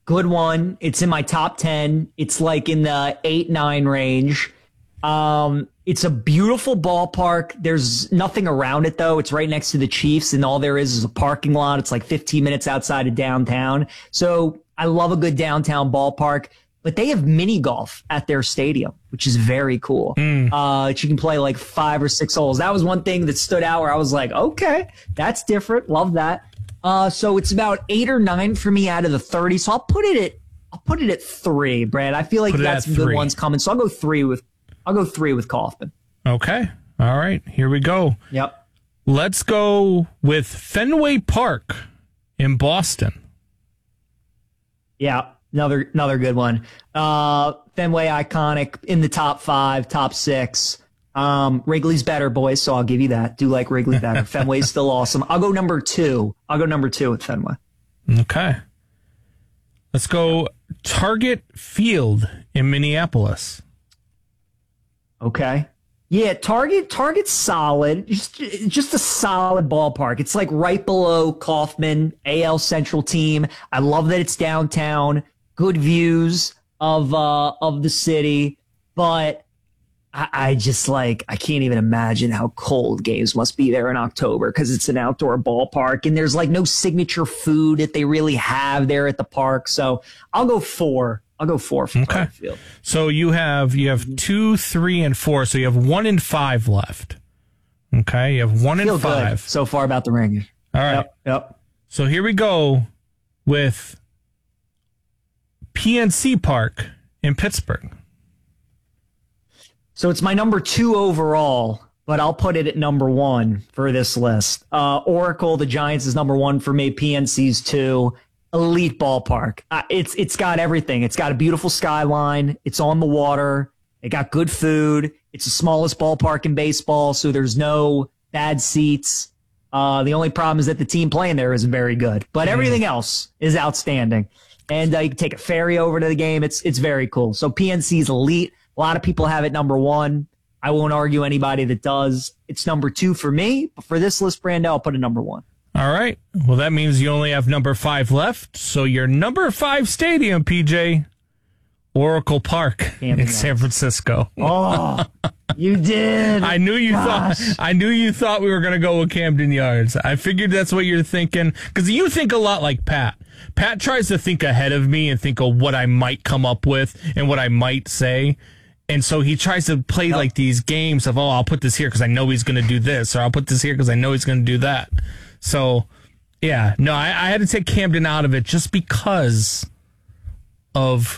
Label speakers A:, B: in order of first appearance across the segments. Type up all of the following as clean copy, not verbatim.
A: Good one. It's in my top 10. It's like in the 8-9 range. It's a beautiful ballpark. There's nothing around it though. It's right next to the Chiefs and all there is a parking lot. It's like 15 minutes outside of downtown. So I love a good downtown ballpark, but they have mini golf at their stadium, which is very cool. You can play like 5 or 6 holes. That was one thing that stood out where I was like, okay, that's different. Love that. So it's about 8 or 9 for me out of the 30. So I'll put it at 3, Brad. I feel like that's some good ones coming. So I'll go 3 with Kauffman.
B: Okay. All right. Here we go.
A: Yep.
B: Let's go with Fenway Park in Boston.
A: Yeah. Another good one. Fenway iconic in the top 5, top 6. Wrigley's better, boys. So I'll give you that. Do like Wrigley better. Fenway's still awesome. I'll go number 2. With Fenway.
B: Okay. Let's go Target Field in Minneapolis.
A: Okay. Yeah, Target's solid. Just a solid ballpark. It's like right below Kauffman, AL Central team. I love that it's downtown. Good views of the city, but I just I can't even imagine how cold games must be there in October because it's an outdoor ballpark and there's like no signature food that they really have there at the park. So I'll go 4. I'll go 4 for Target Field.
B: So you have 2, 3, and 4. So you have 1 and 5 left. Okay, you have 1 and 5
A: good so far about the Rangers.
B: All right.
A: Yep.
B: So here we go with PNC Park in Pittsburgh.
A: So it's my number 2 overall, but I'll put it at number 1 for this list. Oracle, the Giants, is number 1 for me. PNC's 2. Elite ballpark. It's got everything. It's got a beautiful skyline. It's on the water. It got good food. It's the smallest ballpark in baseball, so there's no bad seats. The only problem is that the team playing there isn't very good, but everything else is outstanding. And you can take a ferry over to the game. It's very cool. So PNC's elite. A lot of people have it number 1. I won't argue anybody that does. It's number 2 for me, but for this list, Brando, I'll put it number 1.
B: All right. Well, that means you only have number 5 left. So your number 5 stadium, PJ, Oracle Park in San Francisco.
A: Oh, you did.
B: I knew you thought we were going to go with Camden Yards. I figured that's what you're thinking because you think a lot like Pat. Pat tries to think ahead of me and think of what I might come up with and what I might say. And so he tries to play like these games of, I'll put this here because I know he's going to do this, or I'll put this here because I know he's going to do that. So, yeah, no, I had to take Camden out of it just because of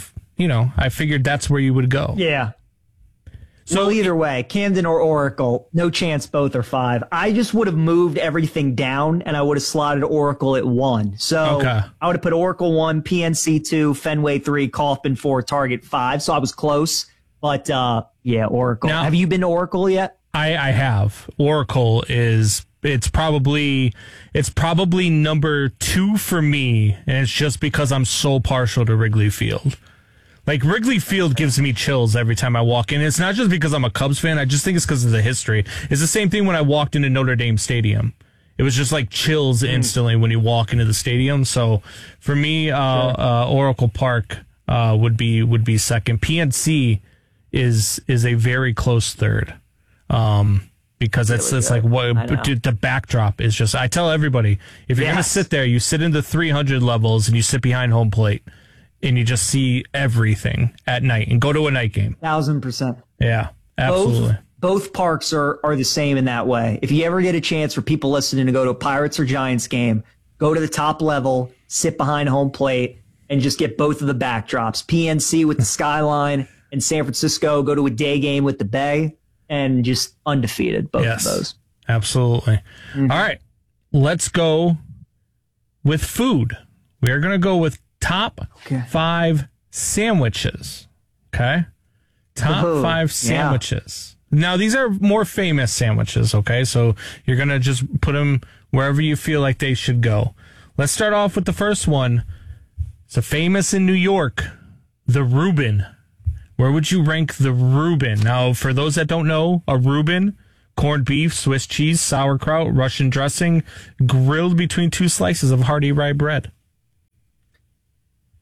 B: I figured that's where you would go.
A: Yeah. So either way, Camden or Oracle, no chance both are 5. I just would have moved everything down and I would have slotted Oracle at 1. So I would have put Oracle 1, PNC 2, Fenway 3, Kauffman 4, Target 5. So I was close. But yeah, Oracle. Now, have you been to Oracle yet?
B: I have. Oracle is it's probably number 2 for me, and it's just because I'm so partial to Wrigley Field. Like, Wrigley Field gives me chills every time I walk in. It's not just because I'm a Cubs fan. I just think it's because of the history. It's the same thing when I walked into Notre Dame Stadium. It was just like chills instantly when you walk into the stadium. So for me, Oracle Park would be second. PNC is a very close third. Because it's like what the backdrop is just. I tell everybody, if you're gonna sit there, you sit in the 300 levels and you sit behind home plate, and you just see everything at night. And go to a night game.
A: 1,000%.
B: Yeah, absolutely.
A: Both parks are the same in that way. If you ever get a chance for people listening to go to a Pirates or Giants game, go to the top level, sit behind home plate, and just get both of the backdrops. PNC with the skyline, and San Francisco, go to a day game with the Bay. And just undefeated, both of those.
B: Absolutely. Mm-hmm. All right. Let's go with food. We are going to go with top 5 sandwiches. Okay? Top 5 sandwiches. Now, these are more famous sandwiches, okay? So you're going to just put them wherever you feel like they should go. Let's start off with the first one. It's a famous in New York, the Reuben. Where would you rank the Reuben? Now, for those that don't know, a Reuben, corned beef, Swiss cheese, sauerkraut, Russian dressing, grilled between 2 slices of hearty rye bread.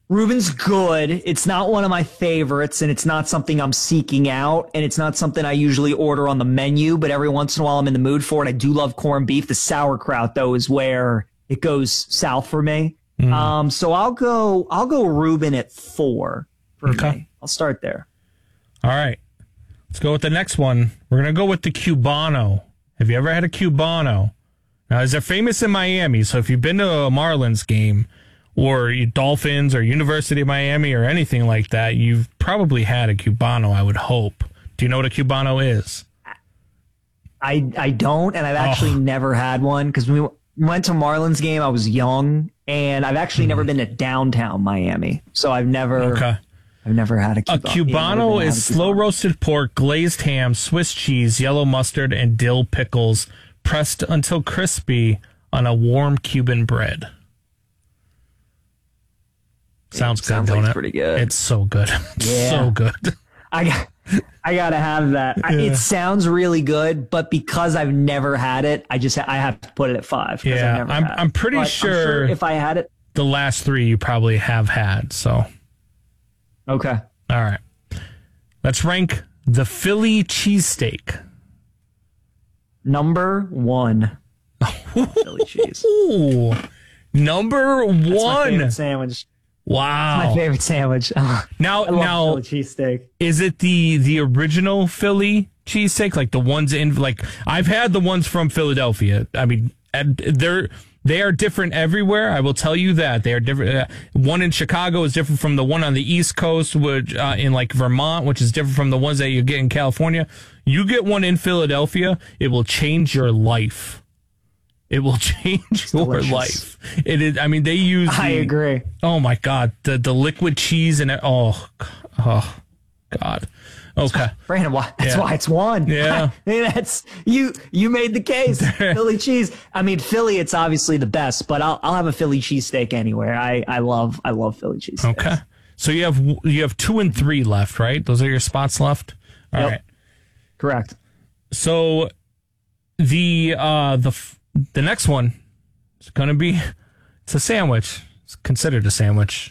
A: Reuben's good. It's not one of my favorites, and it's not something I'm seeking out, and it's not something I usually order on the menu, but every once in a while I'm in the mood for it. I do love corned beef. The sauerkraut, though, is where it goes south for me. So I'll go Reuben at 4 for me. I'll start there.
B: All right. Let's go with the next one. We're going to go with the Cubano. Have you ever had a Cubano? Now, they're famous in Miami, so if you've been to a Marlins game or Dolphins or University of Miami or anything like that, you've probably had a Cubano, I would hope. Do you know what a Cubano is?
A: I don't, and I've actually never had one because we went to Marlins game. I was young, and I've actually never been to downtown Miami, so I've never had a Cubano.
B: A Cubano is slow roasted pork, glazed ham, Swiss cheese, yellow mustard, and dill pickles pressed until crispy on a warm Cuban bread. Sounds good, don't it?
A: Pretty good.
B: It's so good. Yeah. So good.
A: I gotta have that. It sounds really good, but because I've never had it, I have to put it at 5.
B: Yeah, I'm pretty sure
A: if I had it,
B: the last 3 you probably have had. So,
A: okay,
B: all right. Let's rank the Philly cheesesteak.
A: Number 1. Philly cheese.
B: Ooh, number 1.
A: That's my favorite sandwich.
B: Wow.
A: That's my favorite sandwich.
B: Now,
A: Philly cheesesteak.
B: Is it the original Philly cheesesteak? Like the ones I've had the ones from Philadelphia. I mean, they are different everywhere. I will tell you that they are different. One in Chicago is different from the one on the East Coast, which in like Vermont, which is different from the ones that you get in California. You get one in Philadelphia, it will change your life. It will change your life. It is. I mean, they use.
A: I agree.
B: Oh my God, the liquid cheese and oh God. Okay,
A: Brandon, that's why it's 1.
B: Yeah,
A: that's you. You made the case. Philly cheese. I mean, Philly. It's obviously the best, but I'll have a Philly cheesesteak anywhere. I love Philly cheesesteaks.
B: Okay, so you have 2 and 3 left, right? Those are your spots left. All right,
A: correct.
B: So the next one is going to be, it's a sandwich. It's considered a sandwich.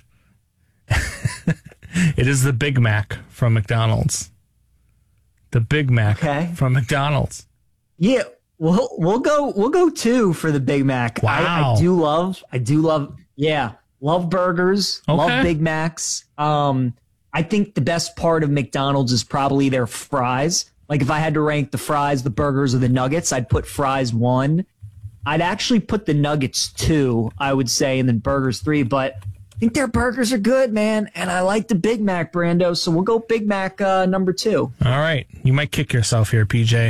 B: It is the Big Mac from McDonald's. The Big Mac from McDonald's.
A: Yeah, we'll go 2 for the Big Mac.
B: Wow.
A: I do love love burgers, love Big Macs. I think the best part of McDonald's is probably their fries. Like if I had to rank the fries, the burgers, or the nuggets, I'd put fries 1. I'd actually put the nuggets 2, I would say, and then burgers 3. But I think their burgers are good, man, and I like the Big Mac, Brando. So we'll go Big Mac number 2.
B: All right, you might kick yourself here, PJ.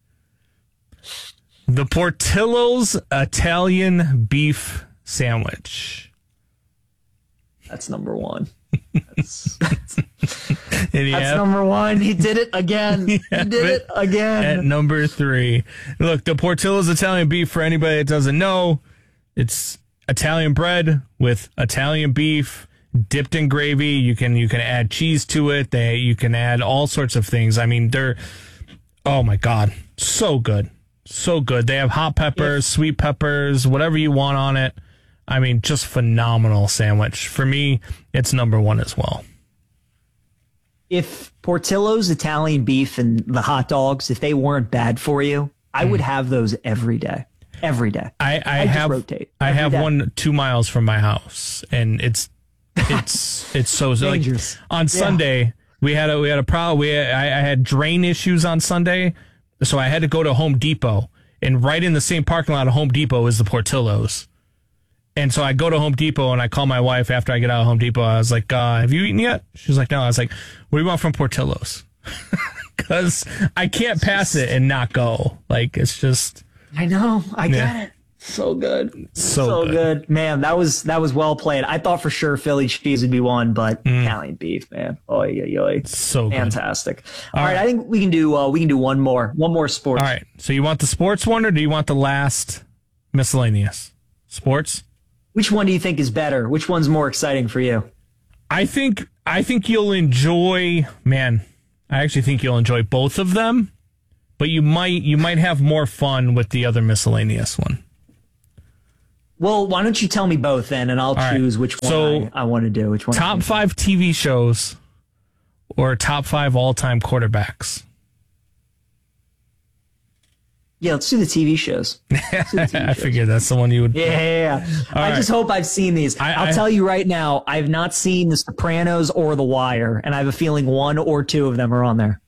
B: The Portillo's Italian beef sandwich.
A: That's number 1. That's
B: That's
A: number 1. He did it again.
B: At number 3. Look, the Portillo's Italian beef, for anybody that doesn't know, it's Italian bread with Italian beef dipped in gravy. You can add cheese to it. You can add all sorts of things. I mean, oh my God, so good. So good. They have hot peppers, sweet peppers, whatever you want on it. I mean, just phenomenal sandwich. For me, it's number 1 as well.
A: If Portillo's Italian beef and the hot dogs, if they weren't bad for you, I would have those every day. Every day.
B: I have rotate. I have one 2 miles from my house, and it's so dangerous. Like on Sunday we had a problem. I had drain issues on Sunday, so I had to go to Home Depot, and right in the same parking lot of Home Depot is the Portillo's. And so I go to Home Depot and I call my wife after I get out of Home Depot. I was like, have you eaten yet? She was like, no. I was like, what do you want from Portillo's? Because I can't pass it and not go. Like, it's just.
A: I know. I get it. So good. So good. Man, that was well played. I thought for sure Philly cheese would be 1, but Italian beef, man. Oy.
B: So
A: fantastic.
B: Good.
A: All right. I think we can do one more sports.
B: All right. So you want the sports one, or do you want the last miscellaneous? Sports?
A: Which one do you think is better? Which one's more exciting for you?
B: I think you'll enjoy, man. I actually think you'll enjoy both of them, but you might have more fun with the other miscellaneous one.
A: Well, why don't you tell me both then, and I'll choose which one I want to do. Which one?
B: Top 5 TV shows or top 5 all-time quarterbacks?
A: Yeah, let's do the TV shows.
B: I figured that's the one you would.
A: Yeah. I just hope I've seen these. I'll tell you right now, I've not seen The Sopranos or The Wire, and I have a feeling one or two of them are on there.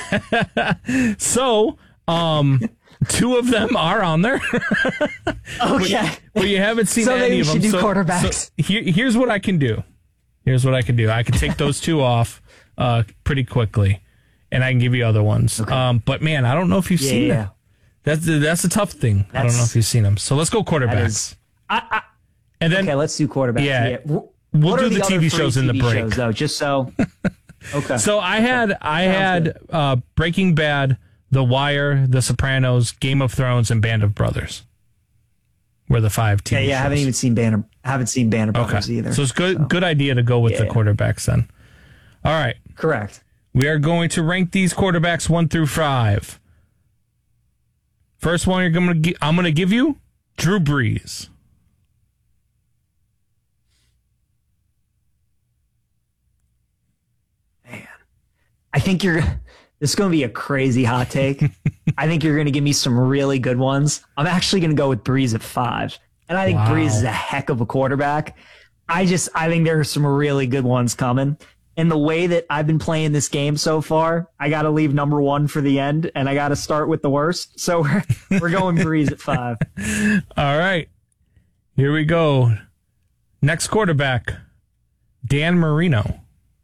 B: So, 2 of them are on there.
A: Okay.
B: But you haven't seen any of them.
A: So maybe we should do quarterbacks.
B: So here's what I can do. I can take those 2 off pretty quickly, and I can give you other ones. Okay. But, man, I don't know if you've seen them. That's a tough thing. I don't know if you've seen them. So let's go quarterbacks. And then,
A: okay, let's do quarterbacks.
B: Yeah. We'll do the TV shows in the break.
A: Shows, though, just so. Okay.
B: So I had Breaking Bad, The Wire, The Sopranos, Game of Thrones, and Band of Brothers. Were the 5 TV shows.
A: Yeah, I haven't even seen Band of Brothers either.
B: So it's good idea to go with the quarterbacks then. All right.
A: Correct.
B: We are going to rank these quarterbacks 1 through 5. First one I'm going to give you, Drew Brees.
A: Man, I think this is going to be a crazy hot take. I think you're going to give me some really good ones. I'm actually going to go with Brees at 5. And I think Brees is a heck of a quarterback. I think there are some really good ones coming. And the way that I've been playing this game so far, I got to leave number 1 for the end, and I got to start with the worst. So we're going Brees at 5.
B: All right. Here we go. Next quarterback, Dan Marino.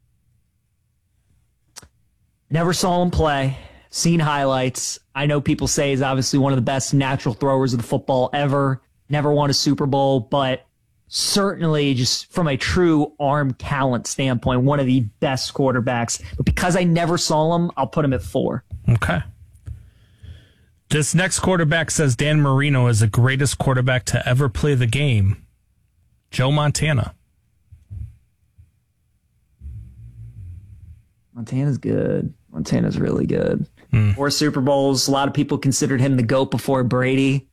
A: Never saw him play. Seen highlights. I know people say he's obviously one of the best natural throwers of the football ever. Never won a Super Bowl, but certainly just from a true arm talent standpoint, one of the best quarterbacks. But because I never saw him, I'll put him at 4.
B: Okay. This next quarterback says Dan Marino is the greatest quarterback to ever play the game. Joe Montana.
A: Montana's good. Montana's really good. 4 Super Bowls. A lot of people considered him the GOAT before Brady.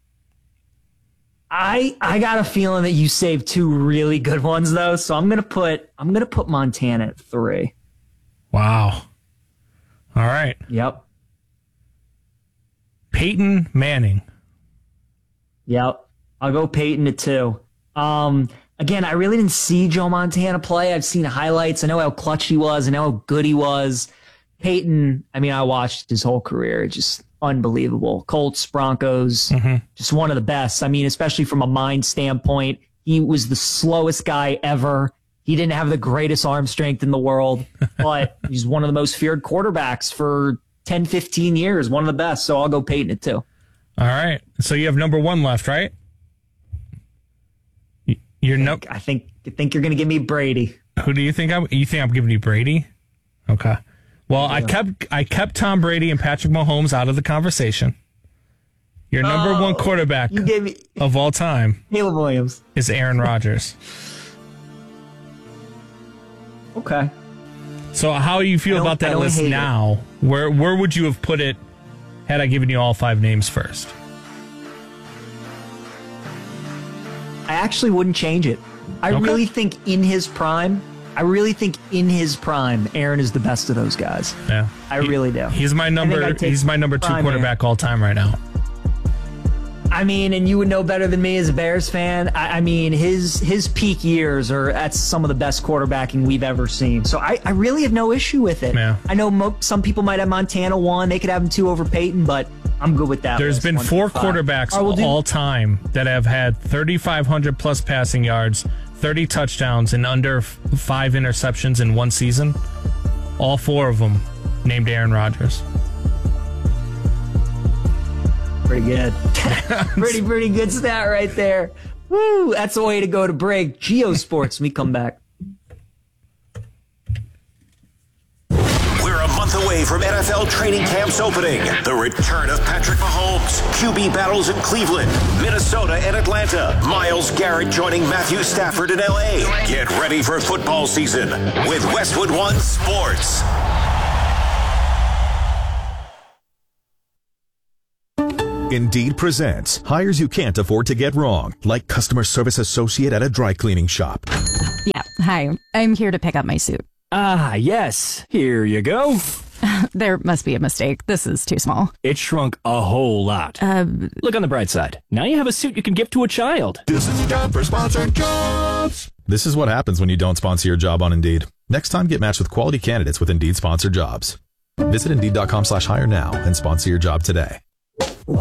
A: I got a feeling that you saved 2 really good ones though, so I'm gonna put Montana at 3.
B: Wow. All right.
A: Yep.
B: Peyton Manning.
A: Yep. I'll go Peyton at 2. Again, I really didn't see Joe Montana play. I've seen highlights. I know how clutch he was. I know how good he was. Peyton, I mean, I watched his whole career. Just unbelievable. Colts, Broncos, just one of the best. I mean, especially from a mind standpoint, he was the slowest guy ever. He didn't have the greatest arm strength in the world, but he's one of the most feared quarterbacks for 10, 15 years. One of the best. So I'll go Peyton at 2.
B: All right. So you have number 1 left, right?
A: I think you're going to give me Brady.
B: Who do you think you think I'm giving you Brady? Okay. Well, yeah. I kept Tom Brady and Patrick Mahomes out of the conversation. Your number 1 quarterback of all time,
A: Caleb Williams,
B: is Aaron Rodgers.
A: Okay.
B: So how do you feel about that list now? Where would you have put it had I given you all 5 names first?
A: I actually wouldn't change it. I really think in his prime, Aaron is the best of those guys.
B: Yeah.
A: I really do.
B: He's my number 2 quarterback all time right now.
A: I mean, and you would know better than me as a Bears fan. I mean, his peak years that's some of the best quarterbacking we've ever seen. So I really have no issue with it.
B: Yeah.
A: I know some people might have Montana 1. They could have him 2 over Peyton, but I'm good with that.
B: There's been 4 quarterbacks all time that have had 3,500 plus passing yards, 30 touchdowns, and under 5 interceptions in one season. All 4 of them named Aaron Rodgers.
A: Pretty good. pretty good stat right there. Woo! That's the way to go to break. Geosports when we come back.
C: We're a month away from NFL training camps opening. The return of Patrick Mahomes. QB battles in Cleveland, Minnesota, and Atlanta. Myles Garrett joining Matthew Stafford in LA. Get ready for football season with Westwood One Sports.
D: Indeed presents hires you can't afford to get wrong, like customer service associate at a dry cleaning shop.
E: Yeah, hi. I'm here to pick up my suit.
F: Ah, yes. Here you go.
E: There must be a mistake. This is too small.
F: It shrunk a whole lot. Look on the bright side. Now you have a suit you can give to a child.
D: This is time for sponsored jobs. This is what happens when you don't sponsor your job on Indeed. Next time, get matched with quality candidates with Indeed sponsored jobs. Visit Indeed.com/hire now and sponsor your job today.